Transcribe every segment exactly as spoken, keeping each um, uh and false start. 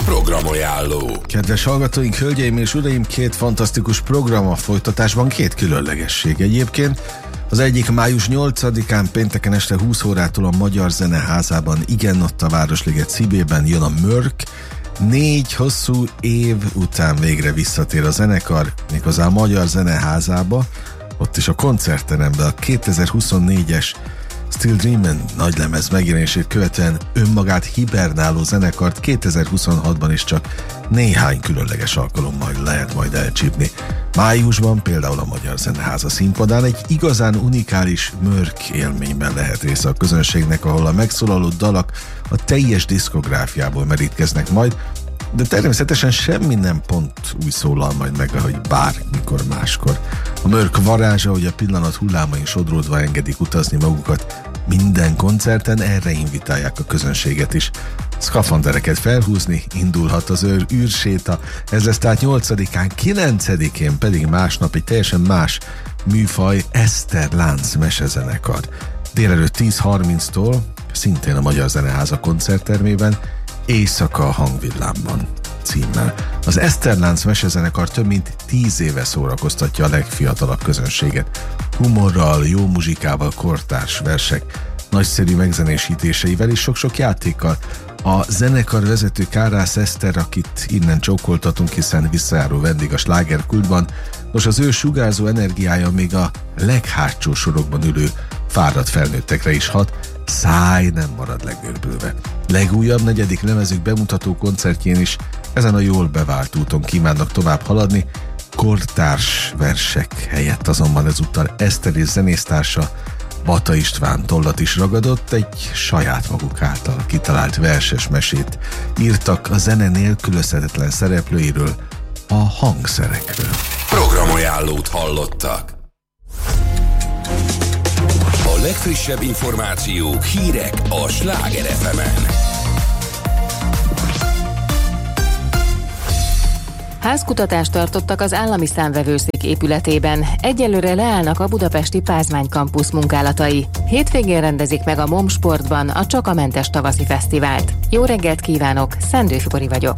Programajánló. Kedves hallgatóink, hölgyeim és uraim, két fantasztikus program a folytatásban, két különlegesség egyébként. Az egyik május nyolcadikán pénteken este húsz órától a Magyar Zeneházában, igen, ott a Városliget szívében jön a Mörk. Négy hosszú év után végre visszatér a zenekar, méghozzá a Magyar Zeneházába, ott is a koncertteremben a kétezer-huszonnégyes Still Dreamin' nagylemez megjelenését követően önmagát hibernáló zenekart kétezer-huszonhatban is csak néhány különleges alkalommal lehet majd elcsípni. Májusban például a Magyar Zeneháza színpadán egy igazán unikális Mörk élményben lehet része a közönségnek, ahol a megszólaló dalak a teljes diszkográfiából merítkeznek majd, de természetesen semmi nem pont úgy szólal majd meg, ahogy bármikor máskor. A Mörk varázsa, hogy a pillanat hullámain sodródva engedik utazni magukat, minden koncerten erre invitálják a közönséget is. Szkafandereket felhúzni, indulhat az őr, űrséta, ez lesz tehát nyolcadikán, kilencedikén pedig másnap egy teljesen más műfaj, Eszter Lánc mesezenekar. Délelőtt tíz harminctól, szintén a Magyar Zeneháza koncerttermében, Éjszaka a hangvillámban címmel. Az Eszter Lánc mesezenekar több mint tíz éve szórakoztatja a legfiatalabb közönséget. Humorral, jó muzsikával, kortárs versek, nagyszerű megzenésítéseivel és sok-sok játékkal. A zenekar vezető Kárász Eszter, akit innen csókoltatunk, hiszen visszajáró vendég a slágerkultban, most az ő sugárzó energiája még a leghátsó sorokban ülő fáradt felnőttekre is hat, száj nem marad legörbülve. Legújabb negyedik lemezük bemutató koncertjén is ezen a jól bevált úton kívánnak tovább haladni. Kortárs versek helyett azonban ezúttal Eszter és zenésztársa Bata István tollat is ragadott, egy saját maguk által kitalált verses mesét írtak a zene nélkülözhetetlen szereplőiről, a hangszerekről. Programajánlót hallottak. A legfrissebb információk, hírek a Sláger ef emen. Házkutatást tartottak az állami számvevőszék épületében. Egyelőre leállnak a budapesti Pázmány Campus munkálatai. Hétvégén rendezik meg a MOM Sportban a Csakamentes tavaszi fesztivált. Jó reggelt kívánok, Szendő Fibori vagyok.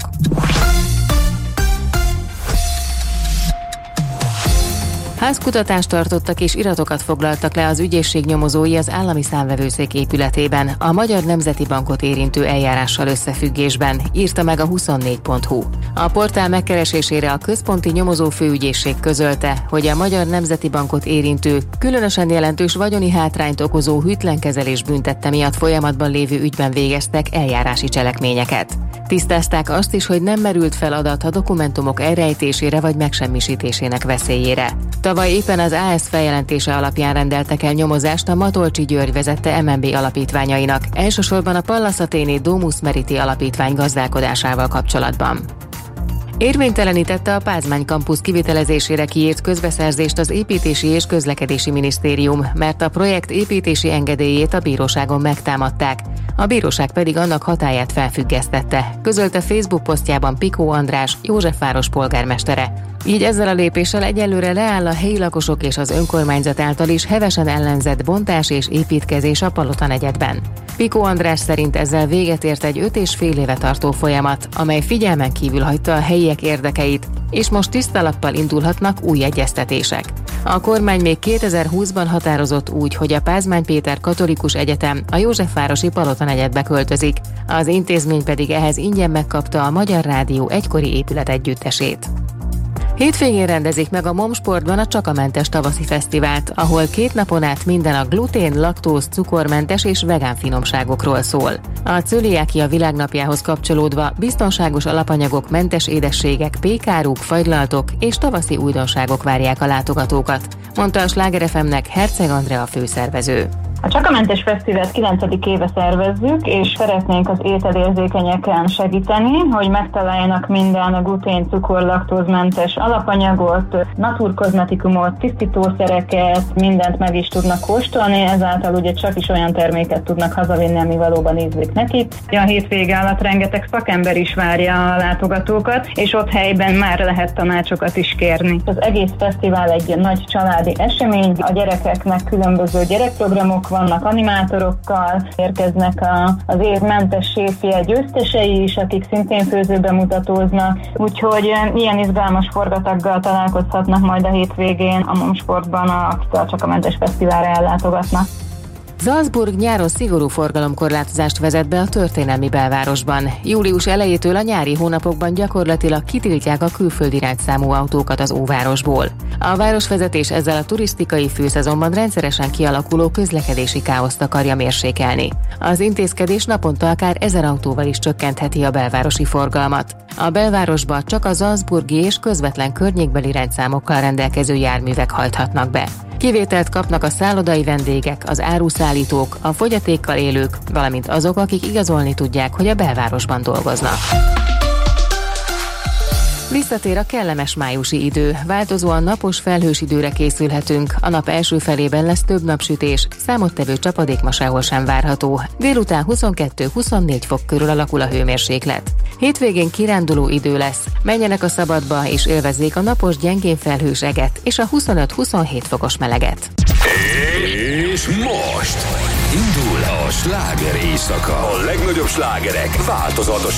Házkutatást tartottak és iratokat foglaltak le az ügyészség nyomozói az állami számvevőszék épületében a Magyar Nemzeti Bankot érintő eljárással összefüggésben, írta meg a huszonnégy pont hu. A portál megkeresésére a központi nyomozó főügyészség közölte, hogy a Magyar Nemzeti Bankot érintő, különösen jelentős vagyoni hátrányt okozó hűtlenkezelés büntette miatt folyamatban lévő ügyben végeztek eljárási cselekményeket. Tisztázták azt is, hogy nem merült fel adat a dokumentumok elrejtésére vagy megsemmisítésének veszélyére. Tavaly éppen az á es feljelentése alapján rendeltek el nyomozást a Matolcsi György vezette em en bé alapítványainak, elsősorban a Pallas Athéné Domus Meriti alapítvány gazdálkodásával kapcsolatban. Érvénytelenítette a Pázmány Campus kivitelezésére kiírt közbeszerzést az Építési és Közlekedési Minisztérium, mert a projekt építési engedélyét a bíróságon megtámadták, a bíróság pedig annak hatályát felfüggesztette, közölte Facebook posztjában Pikó András, Józsefváros polgármestere. Így ezzel a lépéssel egyelőre leáll a helyi lakosok és az önkormányzat által is hevesen ellenzett bontás és építkezés a Palota negyedben. Pikó András szerint ezzel véget ért egy öt és fél éve tartó folyamat, amely figyelmen kívül hagyta a helyiek érdekeit, és most tiszta lappal indulhatnak új egyeztetések. A kormány még kétezer-húszban határozott úgy, hogy a Pázmány Péter Katolikus Egyetem a Józsefvárosi Palota negyedbe költözik, az intézmény pedig ehhez ingyen megkapta a Magyar Rádió egykori épület együttesét. Hétvégén rendezik meg a MOM Sportban a Csakamentes tavaszi fesztivált, ahol két napon át minden a glutén, laktóz, cukormentes és vegán finomságokról szól. A cöliákia világnapjához kapcsolódva biztonságos alapanyagok, mentes édességek, pékáruk, fagylaltok és tavaszi újdonságok várják a látogatókat, mondta a Sláger ef emnek Herceg Andrea főszervező. A Csakamentes Fesztivált kilencedik éve szervezzük, és szeretnénk az ételérzékenyeken segíteni, hogy megtaláljanak minden a glutén, cukor, laktózmentes alapanyagot, naturkozmetikumot, tisztítószereket, mindent meg is tudnak kóstolni, ezáltal ugye csak is olyan terméket tudnak hazavinni, ami valóban ízlik nekik. A hétvége alatt rengeteg szakember is várja a látogatókat, és ott helyben már lehet tanácsokat is kérni. Az egész fesztivál egy nagy családi esemény, a gyerekeknek különböző gyerekprogramok vannak animátorokkal, érkeznek a, az év mentes séfje győztesei is, akik szintén főzőbemutatóznak, úgyhogy ilyen izgalmas forgataggal találkozhatnak majd a hétvégén a Momsportban, akik csak a Mentes Fesztiválra ellátogatnak. Salzburg nyáron szigorú forgalomkorlátozást vezet be a történelmi belvárosban. Július elejétől a nyári hónapokban gyakorlatilag kitiltják a külföldi rendszámú autókat az óvárosból. A városvezetés ezzel a turisztikai főszezonban rendszeresen kialakuló közlekedési káoszt akarja mérsékelni. Az intézkedés naponta akár ezer autóval is csökkentheti a belvárosi forgalmat. A belvárosba csak a salzburgi és közvetlen környékbeli rendszámokkal rendelkező járművek hajthatnak be. Kivételt kapnak a szállodai vendégek, az áruszállítók, a fogyatékkal élők, valamint azok, akik igazolni tudják, hogy a belvárosban dolgoznak. Visszatér a kellemes májusi idő. Változóan napos, felhős időre készülhetünk. A nap első felében lesz több napsütés, számottevő csapadék ma sehol sem várható. Délután huszonkettő-huszonnégy fok körül alakul a hőmérséklet. Hétvégén kiránduló idő lesz. Menjenek a szabadba és élvezzék a napos, gyengén felhős eget és a huszonöt-huszonhét fokos meleget. És most indul a sláger éjszaka. A legnagyobb slágerek változatos